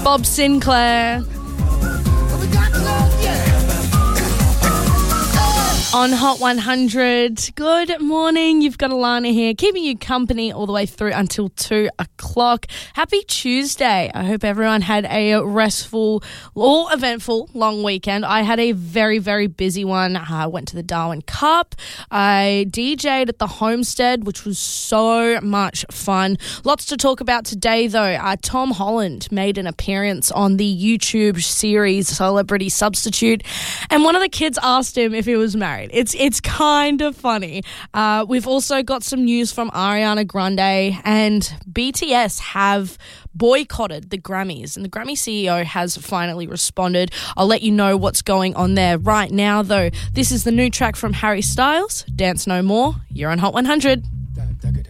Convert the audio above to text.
Bob Sinclair. On Hot 100. Good morning. You've got Alana here, keeping you company all the way through until 2 o'clock. Happy Tuesday. I hope everyone had a restful or eventful long weekend. I had a very, very busy one. I went to the Darwin Cup. I DJ'd at the Homestead, which was so much fun. Lots to talk about today, though. Tom Holland made an appearance on the YouTube series Celebrity Substitute, and one of the kids asked him if he was married. It's kind of funny. We've also got some news from Ariana Grande, and BTS have boycotted the Grammys, and the Grammy CEO has finally responded. I'll let you know what's going on there right now, though. This is the new track from Harry Styles, Dance No More. You're on Hot 100.